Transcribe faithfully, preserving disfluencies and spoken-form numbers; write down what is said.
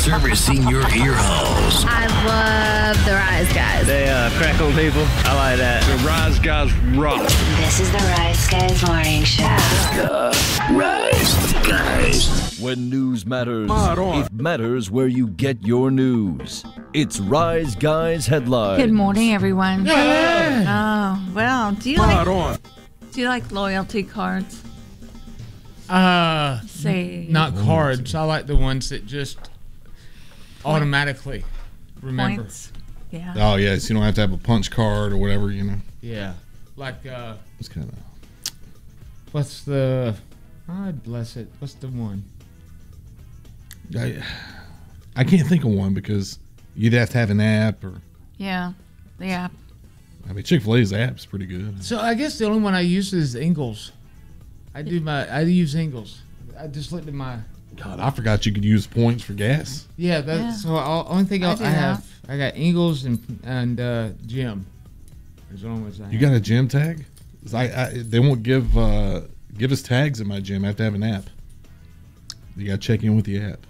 servicing your ear holes. I love the Rise Guys. They uh, crack on people. I like that. The Rise Guys rock. This is the Rise Guys Morning Show. The Rise Guys. When news matters, Mod on. it matters where you get your news. It's Rise Guys Headlines. Good morning, everyone. Oh, well, do you Mod like on. do you like loyalty cards? Uh, Say not cards. I like the ones that just automatically remember. points. Yeah. Oh, yeah, so you don't have to have a punch card or whatever, you know. Yeah, like uh, It's kind of... what's the? God bless it. What's the one? I, I can't think of one because you'd have to have an app or... Yeah. The app. I mean, Chick-fil-A's app's pretty good. So I guess the only one I use is Ingles. I do my. I use Ingles. I just looked at my. God, I forgot you could use points for gas. Yeah, that's Yeah. so. All, only thing I I, do I have. I got Ingles and and uh, Jim. As long as I. You got a gym tag? 'Cause I, I they won't give uh, give us tags at my gym. I have to have an app. You got to check in with the app.